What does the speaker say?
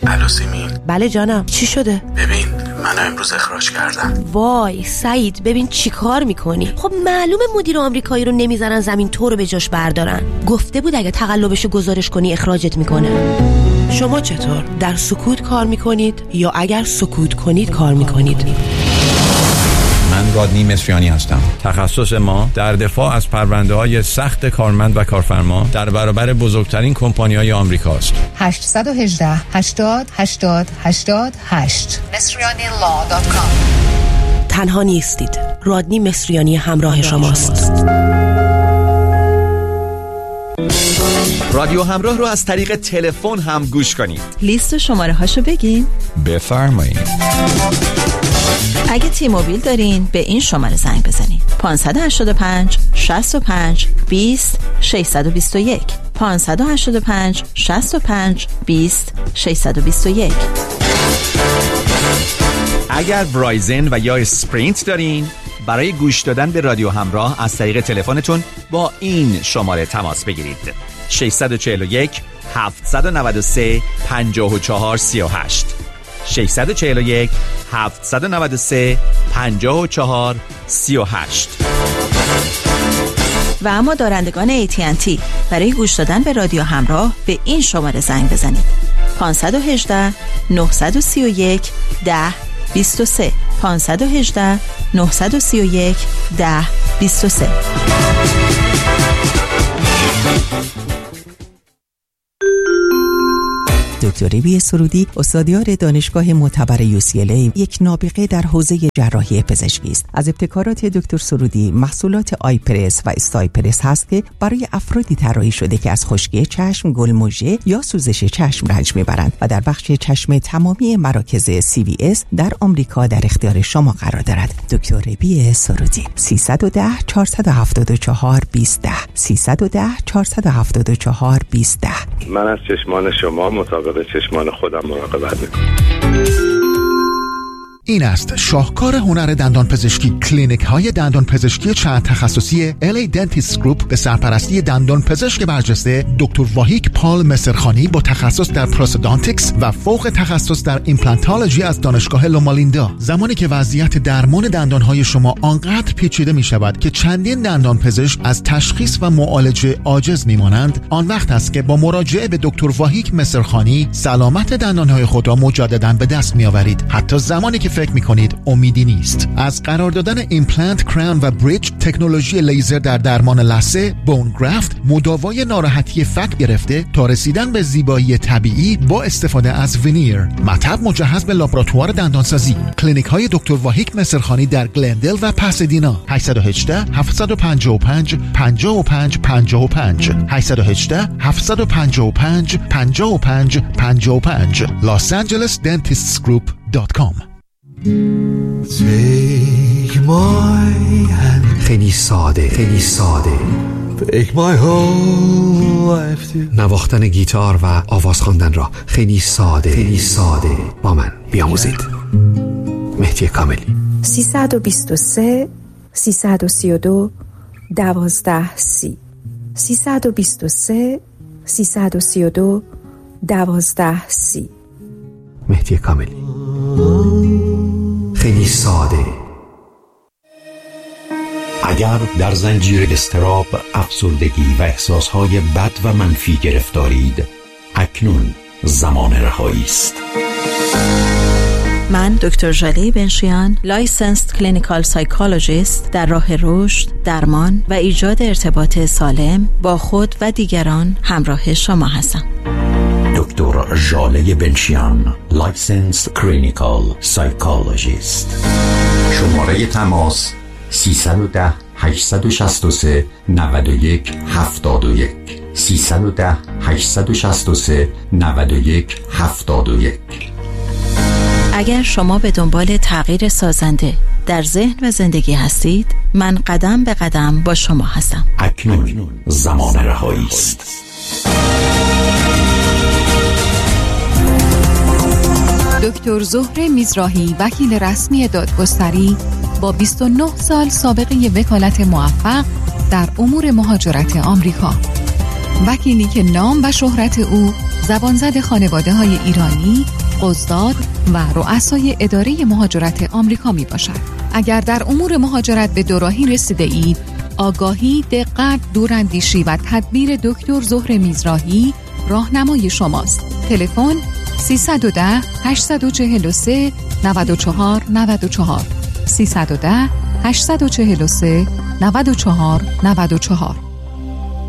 الو سیمین. بله جانم، چی شده؟ ببین منو امروز اخراج کردن. وای سعید، ببین چی کار میکنی؟ خب معلومه مدیر آمریکایی رو نمیذارن زمین تو رو به جاش بردارن. گفته بود اگه تقلبشو گزارش کنی اخراجت میکنه. شما چطور؟ در سکوت کار میکنید یا اگر سکوت کنید کار میکنید؟ من رادنی مصریانی هستم. تخصص ما در دفاع از پرونده‌های سخت کارمند و کارفرما در برابر بزرگترین کمپانی‌های آمریکاست. 818 80 80 88 مصریانی.law.com. تنها نیستید. رادنی مصریانی همراه شماست. رادیو همراه رو از طریق تلفن هم گوش کنید. لیست شماره هاشو بگین. بفرمایید. اگه تی موبیل دارین به این شماره زنگ بزنید. 585 65 20 621 585 65 20 621. اگر ورایزن و یا اسپرینت دارین، برای گوش دادن به رادیو همراه از طریق تلفنتون با این شماره تماس بگیرید: 641 793 54 38 641 793 54 38. و اما دارندگان AT&T برای گوش دادن به رادیو همراه به این شماره زنگ بزنید: 518 931 10 23 518 931 10 23. دکتر ربی سرودی استادیار دانشگاه معتبر UCLA یک نابغه در حوزه جراحی پزشکی است. از ابتکارات دکتر سرودی محصولات آیپرس و استایپرس هست که برای افرادی طراحی شده که از خشکی چشم، گلمژه یا سوزش چشم رنج میبرند و در بخش چشم تمامی مراکز CVS در آمریکا در اختیار شما قرار دارد. دکتر ربی سرودی 310 474 20 310 474 20. من از چشمان شما مطابق چشمان خودم مراقبت میکنم. این است شاهکار هنر دندان پزشکی. کلینیک های دندان پزشکی چند تخصصی LA Dentist Group به سرپرستی دندان پزشک برجسته دکتر واهیک پال مصرخانی با تخصص در پروستودانتیکس و فوق تخصص در ایمپلانتولوژی از دانشگاه لومالیندا. زمانی که وضعیت درمان دندان های شما آنقدر پیچیده می شود که چندین دندان پزشک از تشخیص و معالجه عاجز می مانند، آن وقت است که با مراجعه به دکتر واهیک مصرخانی سلامت دندان های خود را مجددا به دست می آورید، حتی زمانی که فکر میکنید امیدی نیست. از قرار دادن ایمپلنت، کراون و بریج، تکنولوژی لیزر در درمان لثه، بون گرافت، مداوای ناراحتی فک گرفته تا رسیدن به زیبایی طبیعی با استفاده از وینیر، مطب مجهز به لابراتوار دندانسازی. کلینیک های دکتر واهیک مصرخانی در گلندل و پاسادینا. 818 755 55 55 818 755 55 55 losangelesdentistgroup.com. Take my hand. خیلی ساده Take my whole life to. نواختن گیتار و آواز خواندن را خیلی ساده با من بیاموزید. مهدی کاملی. 323 332 12 30 323 332 12 30. مهدی کاملی. خیلی ساده. اگر در زنجیر اضطراب، افسردگی و احساسهای بد و منفی گرفتارید، اکنون زمان رهایی است. من دکتر ژاله بنشیان، لایسنسد کلینیکال سایکولوژیست، در راه رشد، درمان و ایجاد ارتباط سالم با خود و دیگران همراه شما هستم. دکتر ژاله بنشیان، لایسنس کلینیکال سایکولوژیست. شماره تماس 310 863 91 71 310 863 91 71. اگر شما به دنبال تغییر سازنده در ذهن و زندگی هستید، من قدم به قدم با شما هستم. اکنون زمان رهایی است. دکتر زهره میزراهی، وکیل رسمی دادگستری با 29 سال سابقه وکالت موفق در امور مهاجرت آمریکا. وکیلی که نام و شهرت او زبانزد خانواده‌های ایرانی، قضات و رؤسای اداره مهاجرت آمریکا می باشد. اگر در امور مهاجرت به دوراهی رسیده اید، آگاهی، دقت، دوراندیشی و تدبیر دکتر زهره میزراهی راهنمای شماست. تلفن 310 843 94 94 310 843 94 94